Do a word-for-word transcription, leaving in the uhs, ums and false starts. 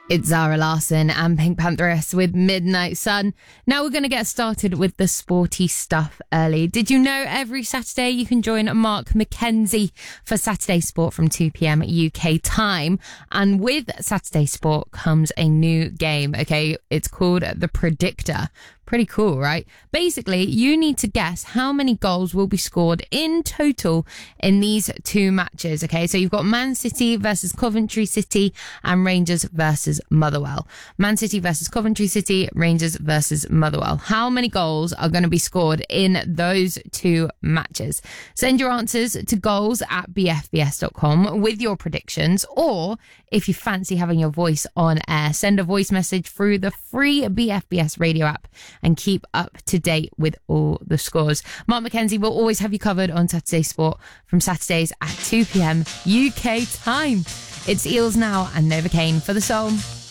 It's Zara Larsson and Pink Pantheress with Midnight Sun. Now we're going to get started with the sporty stuff early. Did you know every Saturday you can join Mark McKenzie for Saturday Sport from two p.m. U K time? And with Saturday Sport comes a new game, okay? It's called The Predictor. Pretty cool, right? Basically, you need to guess how many goals will be scored in total in these two matches, okay? So you've got Man City versus Coventry City and Rangers versus Motherwell. Man City versus Coventry City, Rangers versus Motherwell. How many goals are going to be scored in those two matches? Send your answers to goals at b f b s dot com with your predictions, or if you fancy having your voice on air, send a voice message through the free B F B S radio app and keep up to date with all the scores. Mark McKenzie will always have you covered on Saturday Sport from Saturdays at two p.m. U K time. It's Eels now and Novocaine for the Soul.